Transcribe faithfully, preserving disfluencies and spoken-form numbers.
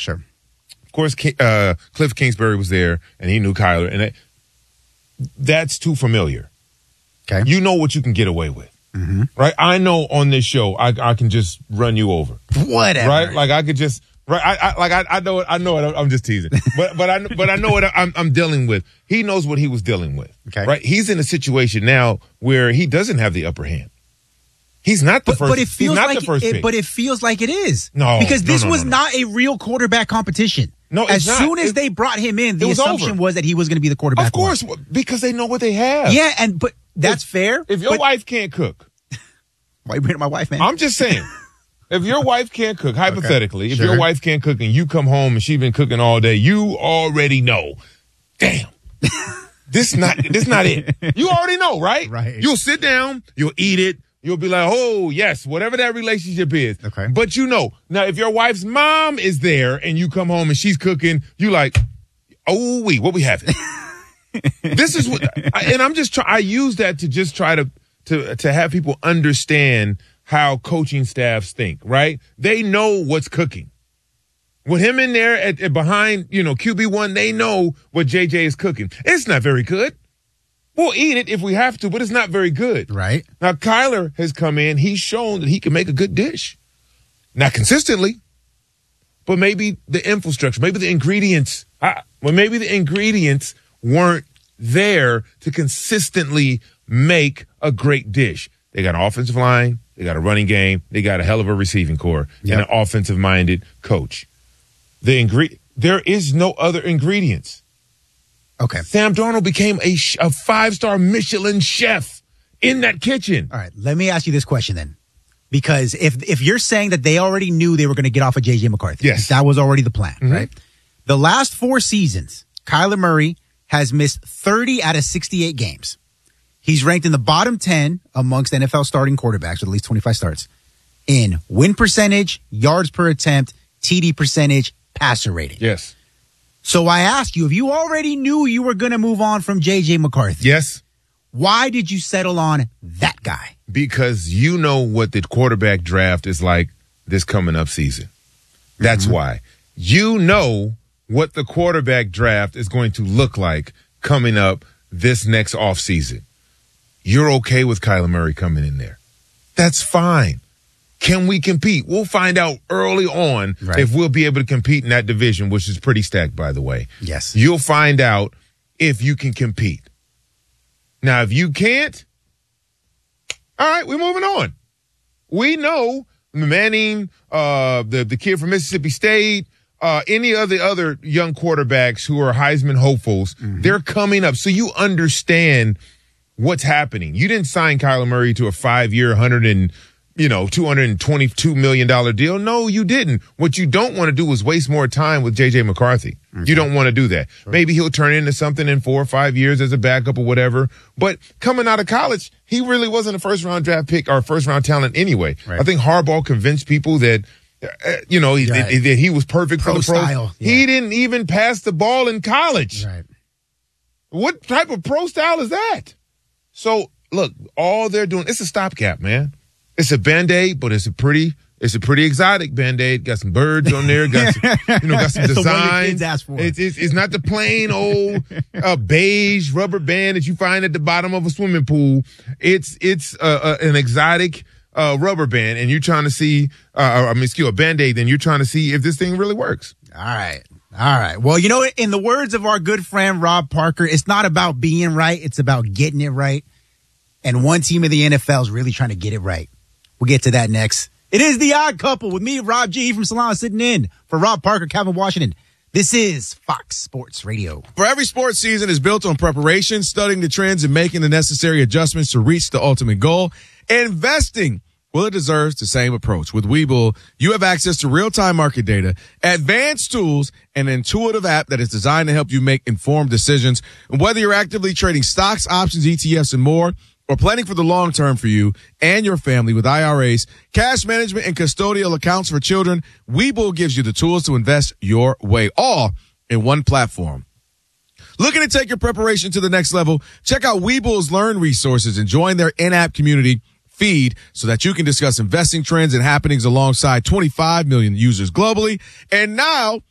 Sure. Of course, uh, Cliff Kingsbury was there, and he knew Kyler, and it, that's too familiar. Okay. You know what you can get away with. Mm-hmm. Right? I know on this show, I, I can just run you over. Whatever. Right? Like I could just, right? I, I like I, I know it. I know it. I'm just teasing, but but I but I know what I'm, I'm dealing with. He knows what he was dealing with. Okay. Right? He's in a situation now where he doesn't have the upper hand. He's not the but, first. But it feels he's not like the first it, pick. but it feels like it is. No, because this no, no, was no, no. not a real quarterback competition. No, it's as not. soon as it, they brought him in, the assumption over. was that he was going to be the quarterback. Of course, one. because they know what they have. Yeah, and but that's if, fair. If your but, wife can't cook, why you bringing my wife, man? I'm just saying. If your wife can't cook, hypothetically, okay, if sure. your wife can't cook and you come home and she's been cooking all day, you already know. Damn. This not this not it. You already know, right? Right. You'll sit down, you'll eat it, you'll be like, oh, yes, whatever that relationship is. Okay. But you know, now if your wife's mom is there and you come home and she's cooking, you like, oh, wait, what we having? This is what, and I'm just trying, I use that to just try to, to, to have people understand how coaching staffs think, right? They know what's cooking. With him in there at, at behind, you know, Q B one, they know what J J is cooking. It's not very good. We'll eat it if we have to, but it's not very good. Right. Now, Kyler has come in. He's shown that he can make a good dish. Not consistently, but maybe the infrastructure, maybe the ingredients, I, well, maybe the ingredients weren't there to consistently make a great dish. They got an offensive line. They got a running game. They got a hell of a receiving core yep. and an offensive-minded coach. The ingre- There is no other ingredients. Okay. Sam Darnold became a, sh- a five-star Michelin chef in that kitchen. All right. Let me ask you this question then. Because if if you're saying that they already knew they were going to get off of J J McCarthy. Yes. That was already the plan, mm-hmm. right? The last four seasons, Kyler Murray has missed thirty out of sixty-eight games. He's ranked in the bottom ten amongst N F L starting quarterbacks with at least twenty-five starts in win percentage, yards per attempt, T D percentage, passer rating. Yes. So I ask you, if you already knew you were going to move on from J J McCarthy. Yes. Why did you settle on that guy? Because you know what the quarterback draft is like this coming up season. That's mm-hmm. why. You know what the quarterback draft is going to look like coming up this next offseason. You're okay with Kyler Murray coming in there. That's fine. Can we compete? We'll find out early on right. if we'll be able to compete in that division, which is pretty stacked, by the way. Yes. You'll find out if you can compete. Now, if you can't, all right, we're moving on. We know Manning, uh, the, the kid from Mississippi State, uh, any of the other young quarterbacks who are Heisman hopefuls, mm-hmm. they're coming up. So you understand what's happening. You didn't sign Kyler Murray to a five-year, one hundred and you know, two hundred twenty-two million dollars deal. No, you didn't. What you don't want to do is waste more time with J J McCarthy. Mm-hmm. You don't want to do that. Sure. Maybe he'll turn into something in four or five years as a backup or whatever. But coming out of college, he really wasn't a first-round draft pick or first-round talent anyway. Right. I think Harbaugh convinced people that, uh, you know, right. that, that he was perfect pro for the pros. Style. Yeah. He didn't even pass the ball in college. Right. What type of pro style is that? So, look, all they're doing, it's a stopgap, man. It's a Band-Aid, but it's a pretty, it's a pretty exotic Band-Aid. Got some birds on there. Got some, you know, got some That's design. The one your kids ask for. It's, it's, it's not the plain old uh, beige rubber band that you find at the bottom of a swimming pool. It's it's uh, uh, an exotic uh, rubber band, and you're trying to see. Uh, I mean, excuse me, a Band-Aid. Then you're trying to see if this thing really works. All right. All right. Well, you know, in the words of our good friend Rob Parker, it's not about being right. It's about getting it right. And one team in the N F L is really trying to get it right. We'll get to that next. It is The Odd Couple with me, Rob G. from Salon, sitting in for Rob Parker, Calvin Washington. This is Fox Sports Radio. For every sports season is built on preparation, studying the trends, and making the necessary adjustments to reach the ultimate goal. Investing, well, it deserves the same approach. With Webull, you have access to real-time market data, advanced tools, and an intuitive app that is designed to help you make informed decisions. And whether you're actively trading stocks, options, E T Fs, and more, or planning for the long term for you and your family with I R As, cash management, and custodial accounts for children, Webull gives you the tools to invest your way, all in one platform. Looking to take your preparation to the next level? Check out Webull's Learn resources and join their in-app community feed so that you can discuss investing trends and happenings alongside twenty-five million users globally. And now